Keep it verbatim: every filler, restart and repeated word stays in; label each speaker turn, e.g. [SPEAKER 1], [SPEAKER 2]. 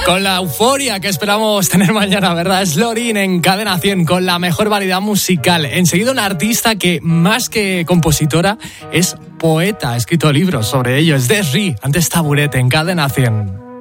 [SPEAKER 1] Con la euforia que esperamos tener mañana, ¿verdad? Es Lorin en Cadena cien con la mejor variedad musical. Enseguida una artista que, más que compositora, es poeta. Ha escrito libros sobre ello. Es Desri, antes Taburete en Cadena cien.